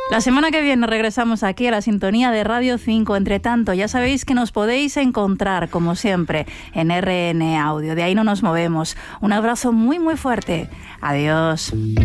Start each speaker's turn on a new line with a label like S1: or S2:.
S1: La semana que viene regresamos aquí a la sintonía de Radio 5. Entre tanto, ya sabéis que nos podéis encontrar, como siempre, en RN Audio. De ahí no nos movemos. Un abrazo muy, muy fuerte. Adiós.